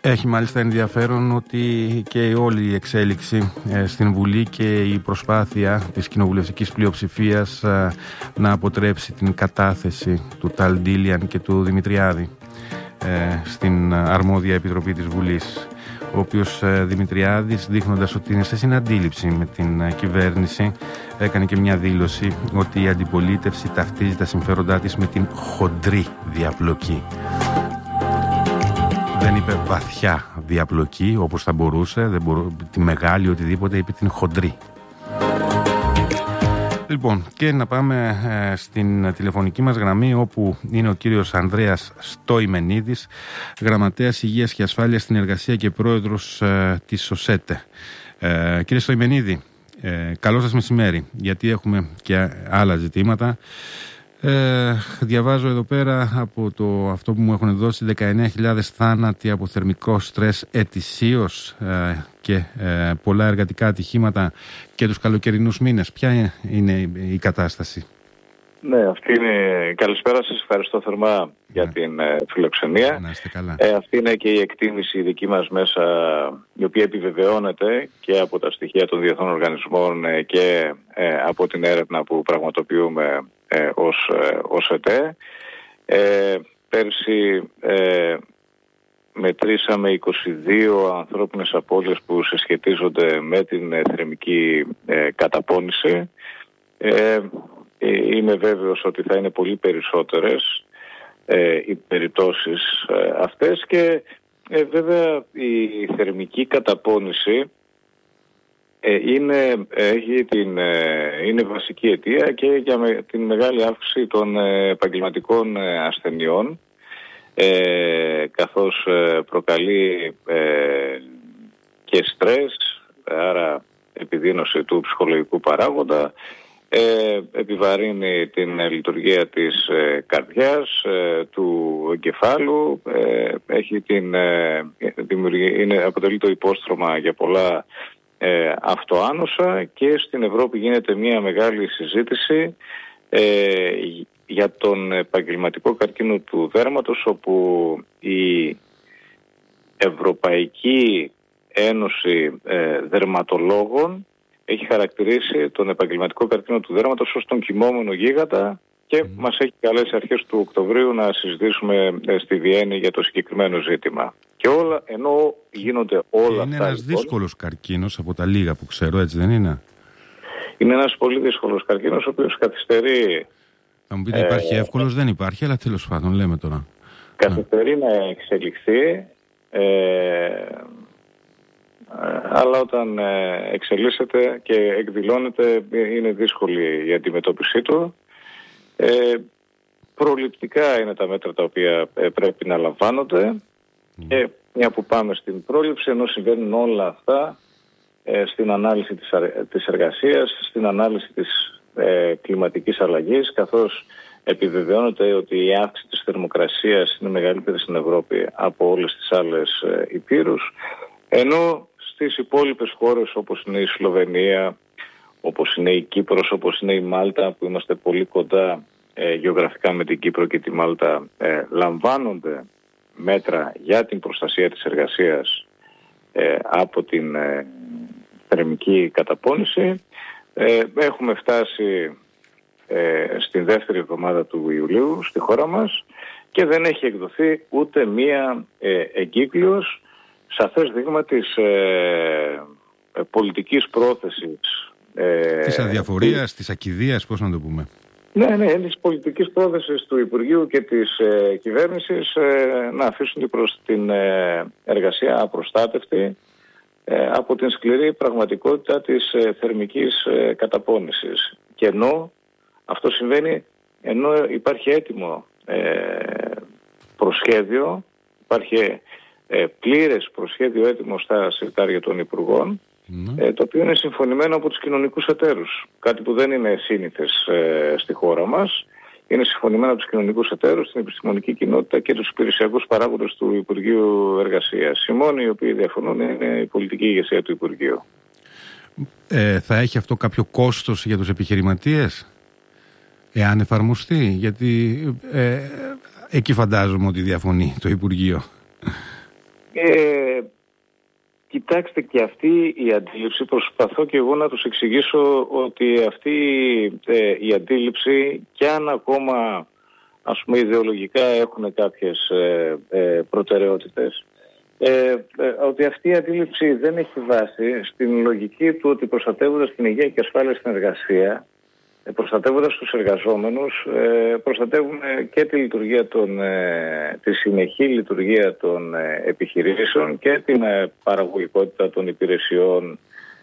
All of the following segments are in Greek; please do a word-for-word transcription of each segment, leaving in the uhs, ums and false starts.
Έχει μάλιστα ενδιαφέρον ότι και όλη η εξέλιξη ε, στην Βουλή και η προσπάθεια της κοινοβουλευτικής πλειοψηφίας ε, να αποτρέψει την κατάθεση του Ταλ Ντίλιαν και του Δημητριάδη ε, στην αρμόδια επιτροπή της Βουλής, ο οποίος ε, Δημητριάδης, δείχνοντας ότι είναι σε συναντήληψη με την ε, κυβέρνηση, έκανε και μια δήλωση ότι η αντιπολίτευση ταυτίζει τα συμφέροντά της με την χοντρή διαπλοκή. Δεν είπε βαθιά διαπλοκή όπως θα μπορούσε, δεν μπορού, τη μεγάλη οτιδήποτε, είπε την χοντρή. Λοιπόν, και να πάμε ε, στην τηλεφωνική μας γραμμή, όπου είναι ο κύριος Ανδρέας Στοημενίδης, Γραμματέας Υγείας και Ασφάλειας στην Εργασία και Πρόεδρος ε, της ΟΣΕΤΕ. Ε, κύριε Στοημενίδη, ε, καλό σας μεσημέρι, γιατί έχουμε και άλλα ζητήματα. Ε, διαβάζω εδώ πέρα από το, αυτό που μου έχουν δώσει, δεκαεννέα χιλιάδες θάνατοι από θερμικό στρες ετησίως ε, και ε, πολλά εργατικά ατυχήματα και τους καλοκαιρινούς μήνες. Ποια είναι η κατάσταση? Ναι, αυτή είναι. Καλησπέρα σας, ευχαριστώ θερμά για ναι. την ε, φιλοξενία. Να είστε καλά. Ε, αυτή είναι και η εκτίμηση δική μας μέσα, η οποία επιβεβαιώνεται και από τα στοιχεία των διεθνών οργανισμών ε, και ε, από την έρευνα που πραγματοποιούμε ε, ως, ε, ως ΕΤΕ. Ε, πέρσι ε, μετρήσαμε είκοσι δύο ανθρώπινες απώλειες που συσχετίζονται με την ε, θερμική ε, καταπώνηση. Ε, Είμαι βέβαιος ότι θα είναι πολύ περισσότερες ε, οι περιπτώσεις ε, αυτές και ε, βέβαια η θερμική καταπώνηση ε, είναι, έχει την, ε, είναι βασική αιτία και για με, την μεγάλη αύξηση των ε, επαγγελματικών ε, ασθενειών, ε, καθώς ε, προκαλεί ε, και στρες, άρα επιδείνωση του ψυχολογικού παράγοντα. Ε, επιβαρύνει την ε, λειτουργία της ε, καρδιάς, ε, του εγκεφάλου, ε, έχει την, ε, είναι, αποτελεί το υπόστρωμα για πολλά ε, αυτοάνωσα, και στην Ευρώπη γίνεται μια μεγάλη συζήτηση ε, για τον επαγγελματικό καρκίνο του δέρματος, όπου η Ευρωπαϊκή Ένωση ε, Δερματολόγων έχει χαρακτηρίσει τον επαγγελματικό καρκίνο του δέρματος ως τον κοιμόμενο γίγαντα και mm. μας έχει καλέσει αρχές του Οκτωβρίου να συζητήσουμε στη Βιέννη για το συγκεκριμένο ζήτημα. Και όλα, ενώ γίνονται όλα είναι αυτά... Είναι ένας λοιπόν δύσκολος καρκίνος από τα λίγα που ξέρω, έτσι δεν είναι? Είναι ένας πολύ δύσκολος καρκίνος, ο οποίος καθυστερεί... Θα μου πείτε, ε, υπάρχει εύκολος, δεν υπάρχει, αλλά τέλος πάντων λέμε τώρα. Καθυστερεί να εξελιχθεί... Ε, αλλά όταν εξελίσσεται και εκδηλώνεται είναι δύσκολη η αντιμετώπιση του. Ε, προληπτικά είναι τα μέτρα τα οποία πρέπει να λαμβάνονται mm. και μια που πάμε στην πρόληψη, ενώ συμβαίνουν όλα αυτά ε, στην ανάλυση της, της εργασίας, στην ανάλυση της ε, κλιματικής αλλαγής, καθώς επιβεβαιώνεται ότι η αύξηση της θερμοκρασίας είναι μεγαλύτερη στην Ευρώπη από όλες τις άλλες ε, υπήρους, ενώ στις υπόλοιπες χώρες όπως είναι η Σλοβενία, όπως είναι η Κύπρος, όπως είναι η Μάλτα, που είμαστε πολύ κοντά ε, γεωγραφικά με την Κύπρο και τη Μάλτα, ε, λαμβάνονται μέτρα για την προστασία της εργασίας ε, από την ε, θερμική καταπώνηση. Ε, έχουμε φτάσει ε, στην δεύτερη εβδομάδα του Ιουλίου στη χώρα μας και δεν έχει εκδοθεί ούτε μία ε, εγκύκλειος, σαφές δείγμα της ε, ε, πολιτικής πρόθεσης. Ε, της αδιαφορίας, της ακιδείας, πώς να το πούμε. Ναι, ναι, της πολιτικής πρόθεσης του Υπουργείου και της ε, κυβέρνησης ε, να αφήσουν την, προς, την ε, εργασία απροστάτευτη ε, από την σκληρή πραγματικότητα της ε, θερμικής ε, καταπώνησης. Και ενώ αυτό συμβαίνει, ενώ υπάρχει έτοιμο ε, προσχέδιο, υπάρχει Ε, πλήρες προσχέδιο έτοιμο στα συρτάρια των Υπουργών, mm. ε, το οποίο είναι συμφωνημένο από τους κοινωνικούς εταίρους. Κάτι που δεν είναι σύνηθες ε, στη χώρα μας. Είναι συμφωνημένο από τους κοινωνικούς εταίρους, την επιστημονική κοινότητα και τους υπηρεσιακούς παράγοντες του Υπουργείου Εργασίας. Οι μόνοι οι οποίοι διαφωνούν είναι η πολιτική ηγεσία του Υπουργείου. Ε, θα έχει αυτό κάποιο κόστος για τους επιχειρηματίες, εάν εφαρμοστεί? Γιατί ε, εκεί φαντάζομαι ότι διαφωνεί το Υπουργείο. Ε, κοιτάξτε, και αυτή η αντίληψη, προσπαθώ και εγώ να τους εξηγήσω ότι αυτή ε, η αντίληψη, κι αν ακόμα ας πούμε ιδεολογικά έχουν κάποιες ε, ε, προτεραιότητες, ε, ε, ότι αυτή η αντίληψη δεν έχει βάση στην λογική του ότι προστατεύοντας την υγεία και ασφάλεια στην εργασία, προστατεύοντας τους εργαζόμενους, προστατεύουν και τη λειτουργία των, τη συνεχή λειτουργία των επιχειρήσεων και την παραγωγικότητα των υπηρεσιών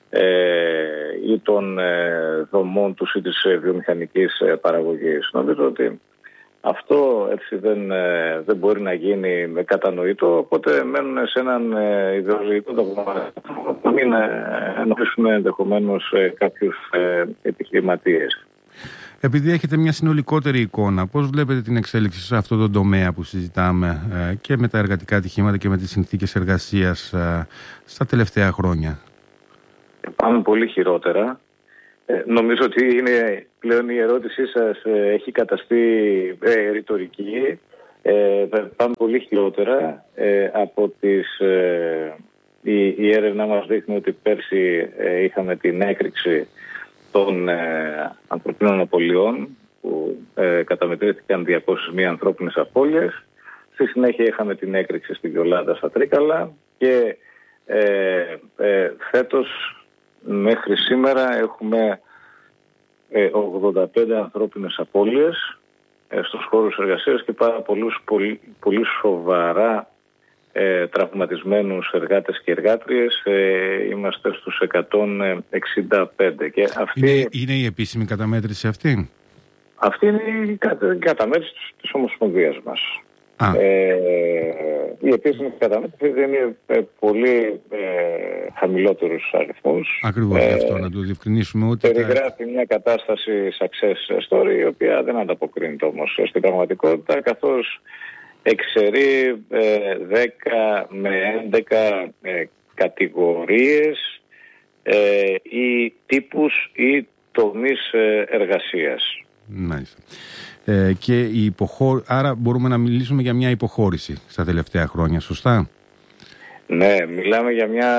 ή των δομών τους ή της βιομηχανικής παραγωγής. Νομίζω ότι αυτό έτσι δεν, δεν μπορεί να γίνει με κατανοητό, οπότε μένουν σε έναν ιδεολογικό δογματισμό που μην ενοχλήσουμε ενδεχομένως κάποιους επιχειρηματίες. Επειδή έχετε μια συνολικότερη εικόνα, πώς βλέπετε την εξέλιξη σε αυτό το τομέα που συζητάμε και με τα εργατικά ατυχήματα και με τις συνθήκες εργασίας στα τελευταία χρόνια? Πάμε πολύ χειρότερα. Ε, νομίζω ότι είναι πλέον η ερώτησή σας ε, έχει καταστεί ε, ρητορική. Ε, πάμε πολύ χειρότερα ε, από τις... Ε, η, η έρευνα μας δείχνει ότι πέρσι ε, είχαμε την έκρηξη των ε, ανθρωπίνων απολειών που ε, καταμετρήθηκαν διακόσιες μία ανθρώπινες απώλειες. Στη συνέχεια είχαμε την έκρηξη στη Γιολάντα στα Τρίκαλα και ε, ε, φέτος μέχρι σήμερα έχουμε ε, ογδόντα πέντε ανθρώπινες απώλειες ε, στους χώρους εργασίας και πάρα πολλούς, πολύ, πολύ σοβαρά ε, τραυματισμένους εργάτες και εργάτριες. Ε, είμαστε στους εκατόν εξήντα πέντε. Και αυτή, είναι, είναι η επίσημη καταμέτρηση αυτή? Αυτή είναι η, κατα, η καταμέτρηση της Ομοσπονδίας μας. Ε, η επίσημη καταμέτρηση δεν είναι ε, πολύ ε, χαμηλότερους αριθμούς. Ακριβώς ε, αυτό να το διευκρινίσουμε. Ότι περιγράφει τα... μια κατάσταση success story, η οποία δεν ανταποκρίνεται όμως στην πραγματικότητα, καθώς εξαιρεί ε, δέκα με έντεκα ε, κατηγορίες ε, ή τύπους ή τομείς ε, εργασίας. Μάλιστα. Ε, και η υποχώ... Άρα μπορούμε να μιλήσουμε για μια υποχώρηση στα τελευταία χρόνια, σωστά? Ναι, μιλάμε για μια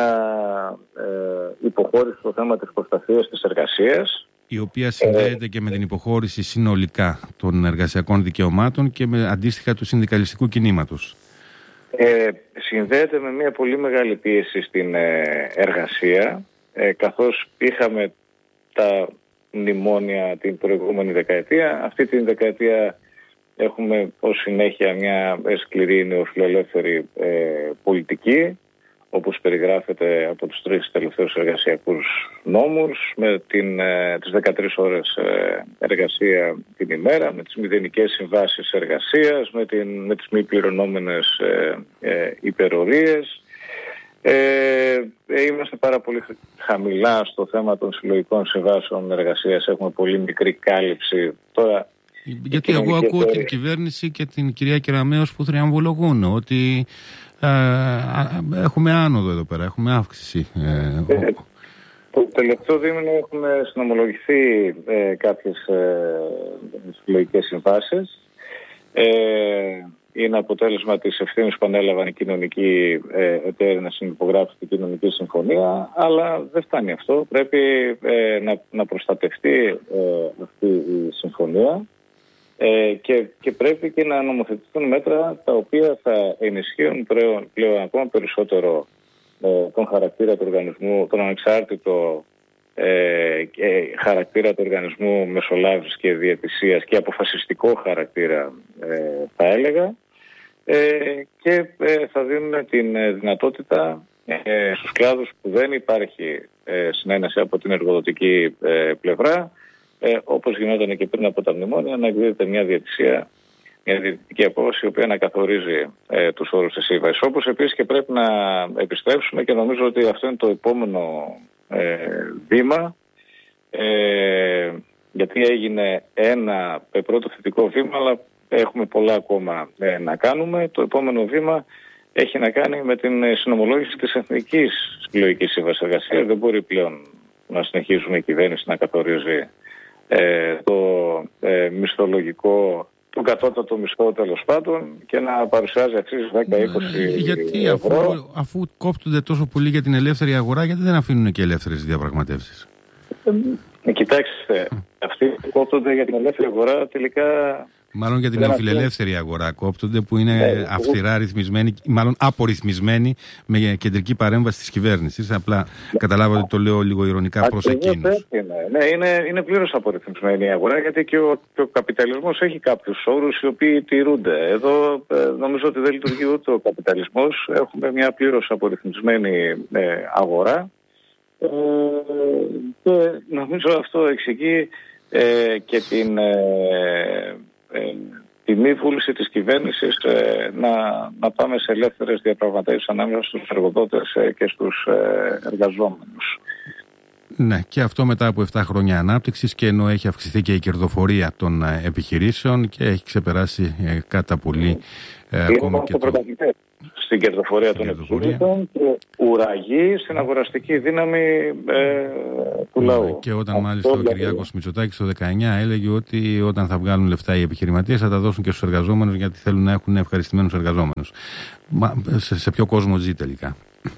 ε, υποχώρηση στο θέμα της προστασίας της εργασίας, η οποία συνδέεται ε, και με την υποχώρηση συνολικά των εργασιακών δικαιωμάτων και με αντίστοιχα του συνδικαλιστικού κινήματος. Ε, συνδέεται με μια πολύ μεγάλη πίεση στην ε, εργασία, ε, καθώς είχαμε τα μνημόνια την προηγούμενη δεκαετία. Αυτή την δεκαετία έχουμε ως συνέχεια μια σκληρή νεοφιλελεύθερη ε, πολιτική, όπως περιγράφεται από τους τρεις τελευταίους εργασιακούς νόμους, με την, ε, τις δεκατρείς ώρες ε, εργασία την ημέρα, με τις μηδενικές συμβάσεις εργασίας, με, την, με τις μη πληρωνόμενες ε, ε, υπερορίες. Ε, είμαστε πάρα πολύ χαμηλά στο θέμα των συλλογικών συμβάσεων εργασίας. Έχουμε πολύ μικρή κάλυψη. Τώρα, γιατί εγώ ακούω θεωρία. την κυβέρνηση και την κυρία Κεραμέως που θριαμβολογούν ότι ε, έχουμε άνοδο εδώ πέρα, έχουμε αύξηση. Ε, ε, το τελευταίο δίμηνο έχουμε συνομολογηθεί ε, κάποιες ε, συλλογικές συμβάσεις. Ε, είναι αποτέλεσμα της ευθύνης που ανέλαβαν οι κοινωνικοί ε, εταίροι να συνυπογράψουν την κοινωνική συμφωνία, αλλά δεν φτάνει αυτό. Πρέπει ε, να, να προστατευτεί ε, αυτή η συμφωνία ε, και, και πρέπει και να νομοθετηθούν μέτρα τα οποία θα ενισχύουν πλέον, πλέον ακόμα περισσότερο ε, τον χαρακτήρα του οργανισμού, τον ανεξάρτητο ε, και χαρακτήρα του οργανισμού μεσολάβησης και διαιτησίας και αποφασιστικό χαρακτήρα ε, θα έλεγα, ε, και ε, θα δίνουν την δυνατότητα ε, στους κλάδους που δεν υπάρχει ε, συνένεση από την εργοδοτική ε, πλευρά, ε, όπως γινόταν και πριν από τα μνημόνια, να εκδίδεται μια διαιτησία, μια διαιτητική απόφαση η οποία να καθορίζει ε, τους όρους της σύμβασης. Όπως επίσης και πρέπει να επιστρέψουμε, και νομίζω ότι αυτό είναι το επόμενο ε, βήμα, ε, γιατί έγινε ένα πρώτο θετικό βήμα, αλλά έχουμε πολλά ακόμα ε, να κάνουμε. Το επόμενο βήμα έχει να κάνει με την συνομολόγηση της Εθνικής Συλλογικής Σύμβασης Εργασίας. Δεν μπορεί πλέον να συνεχίζουμε η κυβέρνηση να καθορίζει ε, το ε, μισθολογικό τον κατώτατο μισθό τέλος πάντων και να παρουσιάζει αξίες δέκα με είκοσι γιατί ευρώ. αφού, αφού κόπτονται τόσο πολύ για την ελεύθερη αγορά, γιατί δεν αφήνουν και ελεύθερες διαπραγματεύσεις? Ε, κοιτάξτε, αυτοί που κόπτονται για την ελεύθερη αγορά τελικά... Μάλλον για την νεοφιλελεύθερη αγορά κόπτονται, που είναι ναι, αυστηρά ρυθμισμένη, μάλλον απορριθμισμένη με κεντρική παρέμβαση της κυβέρνησης. Απλά ναι, καταλάβατε ότι το λέω λίγο ηρωνικά προς εκείνους. Ναι, είναι, είναι πλήρως απορριθμισμένη η αγορά, γιατί και ο, και ο καπιταλισμός έχει κάποιους όρους οι οποίοι τηρούνται. Εδώ ε, νομίζω ότι δεν λειτουργεί ούτε ο καπιταλισμός. Έχουμε μια πλήρως απορριθμισμένη ε, αγορά ε, και νομίζω αυτό εξηγεί ε, και την... Ε, Ε, τη μη βούληση της κυβέρνησης ε, να, να πάμε σε ελεύθερες διαπραγματεύσεις ανάμεσα στους εργοδότες ε, και στους ε, εργαζόμενους. Ναι, και αυτό μετά από επτά χρόνια ανάπτυξης, και ενώ έχει αυξηθεί και η κερδοφορία των ε, επιχειρήσεων και έχει ξεπεράσει ε, κατά πολύ ε, ακόμα και το... στην κερδοφορία των επιχειρήσεων και ουραγεί στην αγοραστική δύναμη ε, του λαού. Ναι, και όταν αυτό μάλιστα ο Κυριάκος Μητσοτάκης το δεκαεννιά έλεγε ότι όταν θα βγάλουν λεφτά οι επιχειρηματίες θα τα δώσουν και στους εργαζόμενους, γιατί θέλουν να έχουν ευχαριστημένους εργαζόμενους. Μα σε, σε ποιο κόσμο ζει τελικά?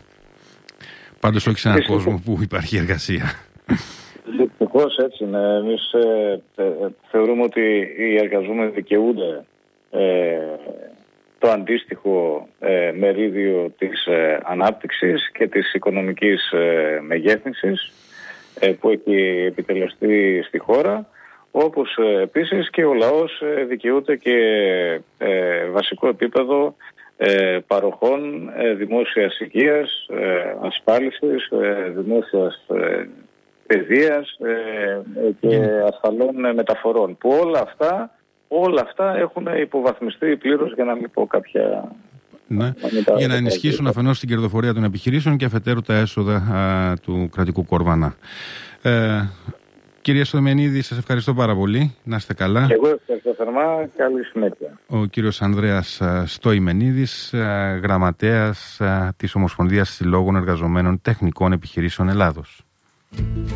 Πάντως όχι σε έναν κόσμο που υπάρχει εργασία. Δυστυχώς έτσι είναι. Εμείς ε, ε, θεωρούμε ότι οι εργαζόμενοι δικαιούνται ε, το αντίστοιχο ε, μερίδιο της ε, ανάπτυξης και της οικονομικής ε, μεγέθυνσης ε, που έχει επιτελεστεί στη χώρα, όπως ε, επίσης και ο λαός ε, δικαιούται και ε, βασικό επίπεδο ε, παροχών ε, δημόσιας υγείας, ε, ασφάλισης, ε, δημόσιας ε, παιδείας ε, και ασφαλών μεταφορών, που όλα αυτά Όλα αυτά έχουν υποβαθμιστεί πλήρως, για να μην πω κάποια... Ναι, για να ενισχύσουν αφενός την κερδοφορία των επιχειρήσεων και αφετέρου τα έσοδα α, του κρατικού κορβανά. Ε, κύριε Στοημενίδη, σας ευχαριστώ πάρα πολύ. Να είστε καλά. Και εγώ ευχαριστώ θερμά. Καλή συνέχεια. Ο κύριος Ανδρέας Στοημενίδης, γραμματέας της Ομοσπονδίας Συλλόγων Εργαζομένων Τεχνικών Επιχειρήσεων Ελλάδος.